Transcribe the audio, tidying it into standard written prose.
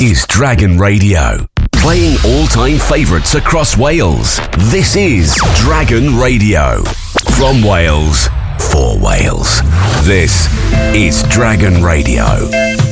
is Dragon Radio. Playing all-time favourites across Wales. This is Dragon Radio. From Wales, for Wales. This is Dragon Radio.